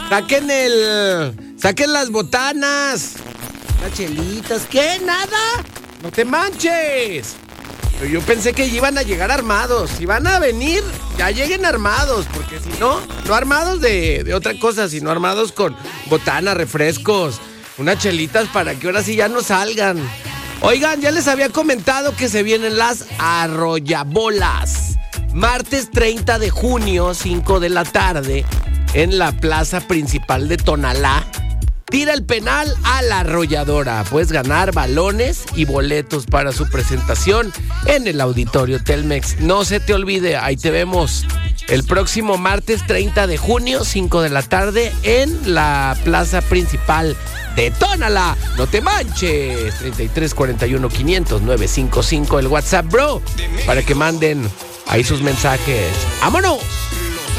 Saquen las botanas. Las chelitas. ¿Qué? ¿Nada? No te manches. Pero yo pensé que iban a llegar armados. Si van a venir, ya lleguen armados. Porque si no, no armados de otra cosa, sino armados con botanas, refrescos, unas chelitas para que ahora sí ya no salgan. Oigan, ya les había comentado que se vienen las arrollabolas. Martes 30 de junio, 5 de la tarde, en la plaza principal de Tonalá. Tira el penal a la arrolladora. Puedes ganar balones y boletos para su presentación en el Auditorio Telmex. No se te olvide, ahí te vemos el próximo martes 30 de junio, 5 de la tarde, en la plaza principal de Tonalá. No te manches. 33 41 500 955 el WhatsApp, bro, para que manden ahí sus mensajes. ¡Vámonos!